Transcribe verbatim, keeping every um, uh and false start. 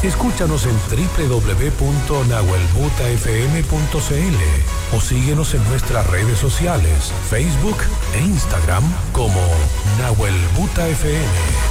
Escúchanos en doble u doble u doble u punto nahuel buta f m punto c l o síguenos en nuestras redes sociales, Facebook e Instagram como Nahuel Buta F M.